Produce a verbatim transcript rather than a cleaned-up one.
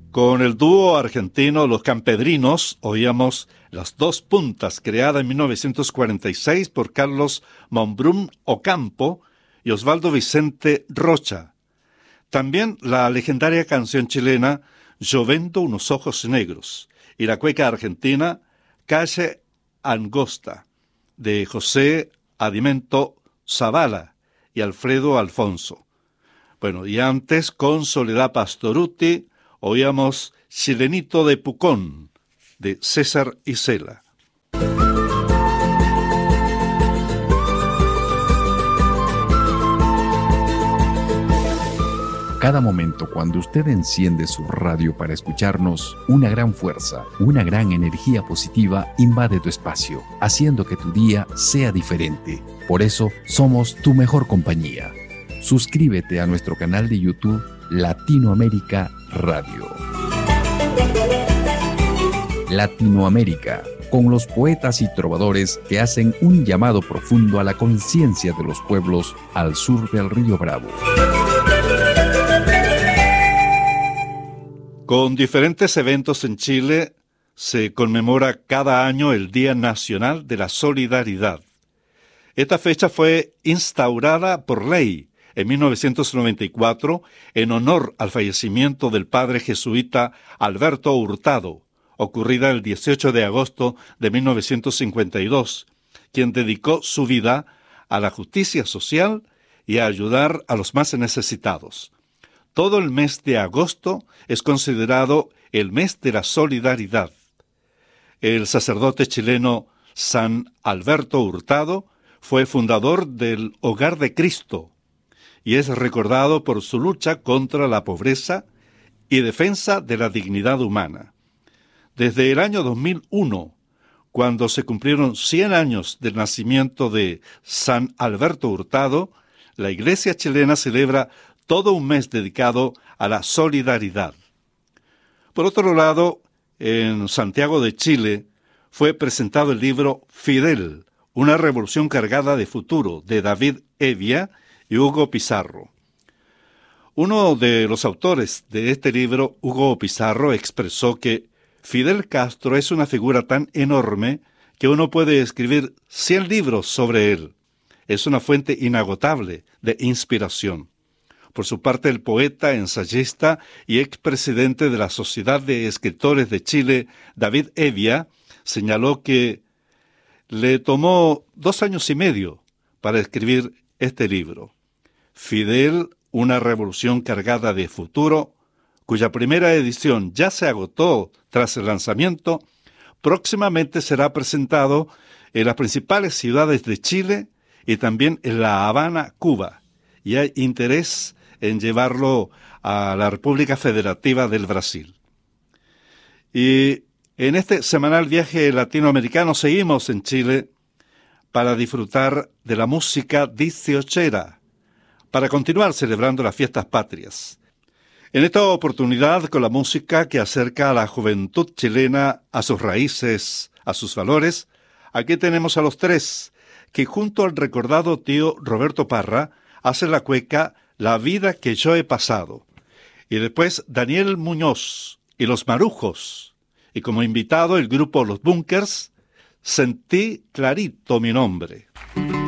Con el dúo argentino Los Campedrinos oíamos Las Dos Puntas, creada en mil novecientos cuarenta y seis por Carlos Monbrún Ocampo y Osvaldo Vicente Rocha. También la legendaria canción chilena Llovendo unos ojos negros y la cueca argentina Calle Angosta de José Adimento Zavala y Alfredo Alfonso. Bueno, y antes con Soledad Pastorutti oíamos Chilenito de Pucón, de César Isela. Cada momento cuando usted enciende su radio para escucharnos, una gran fuerza, una gran energía positiva invade tu espacio, haciendo que tu día sea diferente. Por eso, somos tu mejor compañía. Suscríbete a nuestro canal de YouTube Latinoamérica Radio. Latinoamérica, con los poetas y trovadores que hacen un llamado profundo a la conciencia de los pueblos al sur del Río Bravo. Con diferentes eventos en Chile, se conmemora cada año el Día Nacional de la Solidaridad. Esta fecha fue instaurada por ley en mil novecientos noventa y cuatro en honor al fallecimiento del padre jesuita Alberto Hurtado, ocurrida el dieciocho de agosto de mil novecientos cincuenta y dos, quien dedicó su vida a la justicia social y a ayudar a los más necesitados. Todo el mes de agosto es considerado el mes de la solidaridad. El sacerdote chileno San Alberto Hurtado fue fundador del Hogar de Cristo y es recordado por su lucha contra la pobreza y defensa de la dignidad humana. Desde el año dos mil uno, cuando se cumplieron cien años del nacimiento de San Alberto Hurtado, la Iglesia chilena celebra todo un mes dedicado a la solidaridad. Por otro lado, en Santiago de Chile fue presentado el libro Fidel, una revolución cargada de futuro, de David Hevia y Hugo Pizarro. Uno de los autores de este libro, Hugo Pizarro, expresó que Fidel Castro es una figura tan enorme que uno puede escribir cien libros sobre él. Es una fuente inagotable de inspiración. Por su parte, el poeta, ensayista y expresidente de la Sociedad de Escritores de Chile, David Hevia, señaló que le tomó dos años y medio para escribir este libro. Fidel, una revolución cargada de futuro, cuya primera edición ya se agotó tras el lanzamiento, próximamente será presentado en las principales ciudades de Chile y también en La Habana, Cuba, y hay interés en llevarlo a la República Federativa del Brasil. Y en este semanal viaje latinoamericano seguimos en Chile para disfrutar de la música dieciochera, para continuar celebrando las fiestas patrias. En esta oportunidad con la música que acerca a la juventud chilena a sus raíces, a sus valores, aquí tenemos a los tres, que junto al recordado tío Roberto Parra hacen la cueca La vida que yo he pasado. Y después Daniel Muñoz y los Marujos. Y como invitado el grupo Los Bunkers, Sentí clarito mi nombre.